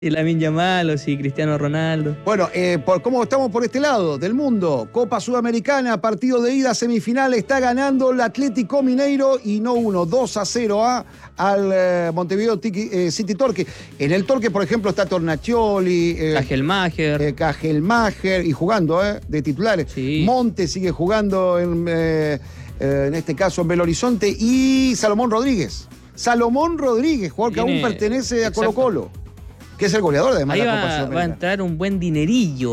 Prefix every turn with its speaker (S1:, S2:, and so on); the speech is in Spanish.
S1: Y Lamine Yamal o si Cristiano Ronaldo.
S2: Bueno, por cómo estamos por este lado del mundo, Copa Sudamericana, partido de ida, semifinal, está ganando el Atlético Mineiro y no 2-0 al Montevideo City Torque. En el Torque, por ejemplo, está Tornaccioli, Cajelmacher y jugando de titulares.
S1: Sí.
S2: Monte sigue jugando en este caso en Belo Horizonte y Salomón Rodríguez. Salomón Rodríguez, jugador que aún pertenece a Colo-Colo, que es el goleador además de la Copa Sudamericana.
S1: Va a entrar un buen dinerillo